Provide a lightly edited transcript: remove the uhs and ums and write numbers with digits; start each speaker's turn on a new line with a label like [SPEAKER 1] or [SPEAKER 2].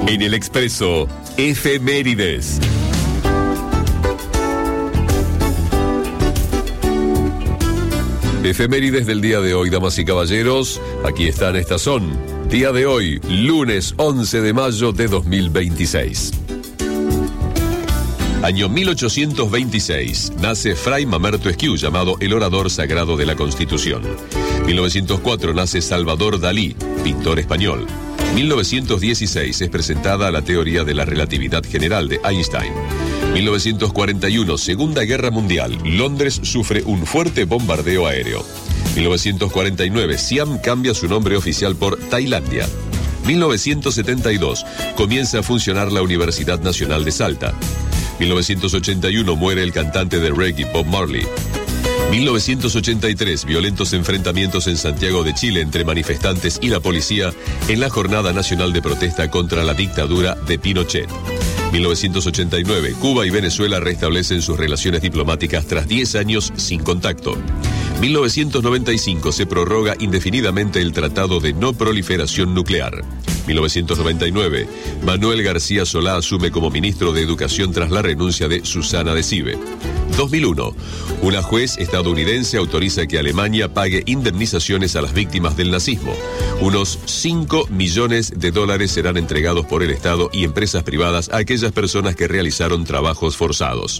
[SPEAKER 1] En el Expreso, efemérides. Efemérides del día de hoy, damas y caballeros. Aquí están, estas son. Día de hoy, lunes 11 de mayo de 2026. Año 1826. Nace Fray Mamerto Esquiú, llamado el orador sagrado de la Constitución. 1904. Nace Salvador Dalí, pintor español. 1916. Es presentada la teoría de la relatividad general de Einstein. 1941. Segunda Guerra Mundial. Londres sufre un fuerte bombardeo aéreo. 1949. Siam cambia su nombre oficial por Tailandia. 1972. Comienza a funcionar la Universidad Nacional de Salta. 1981. Muere el cantante de reggae Bob Marley. 1983. Violentos enfrentamientos en Santiago de Chile entre manifestantes y la policía en la Jornada Nacional de Protesta contra la dictadura de Pinochet. 1989. Cuba y Venezuela restablecen sus relaciones diplomáticas tras 10 años sin contacto. 1995. Se prorroga indefinidamente el Tratado de No Proliferación Nuclear. 1999. Manuel García Solá asume como ministro de Educación tras la renuncia de Susana de Cive. 2001. Una juez estadounidense autoriza que Alemania pague indemnizaciones a las víctimas del nazismo. Unos $5 millones serán entregados por el Estado y empresas privadas a aquellas personas que realizaron trabajos forzados.